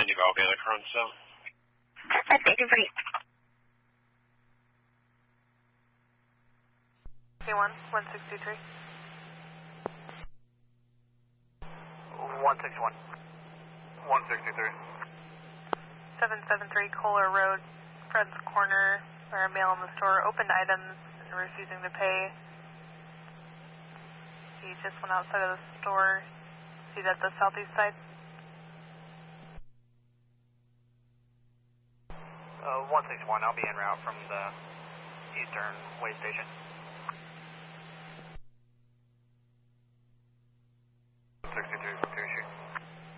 Indigo, I'll be at the current cell. Thank you for K1, 163. 161. 163. 773 Kohler Road, Fred's Corner, or a male in the store opened items and refusing to pay. He just went outside of the store. See that the southeast side? 161, I'll be en route from the eastern way station.